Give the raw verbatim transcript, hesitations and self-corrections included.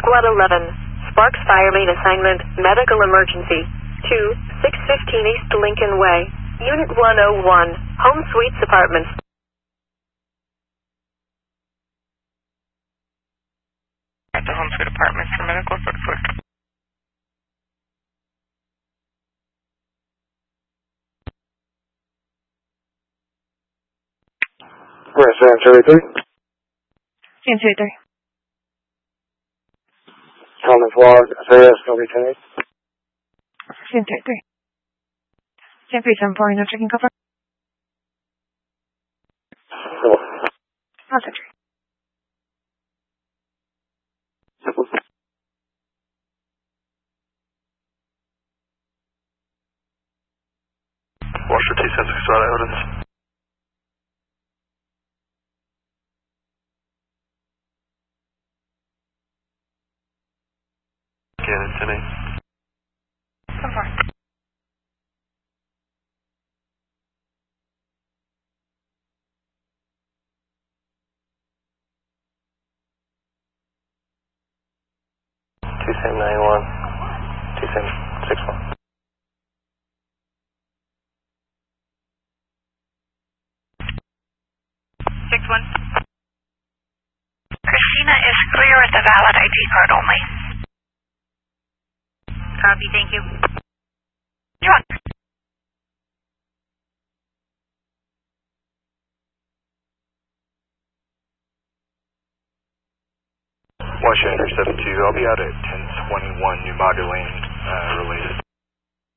Squad eleven. Sparks Fire Main Assignment, Medical Emergency. two, six fifteen East Lincoln Way. Unit one oh one. Home Suites Apartments. At the Home Suite Apartments for medical foot foot. Where's San thirty-three? San thirty-three. Common Flag, S A S, L B ten eight. San thirty-three. San three seven four, no checking cover. Cool. No entry. Washer two seven six dot evidence. Again, it's ten eight. Come far. two seven nine one. two seven six one. six one. Christina is clear with the valid I D card only. Copy, thank you. You're on. Washer seven two, I'll be out at ten twenty-one New Maga Lane, uh, related.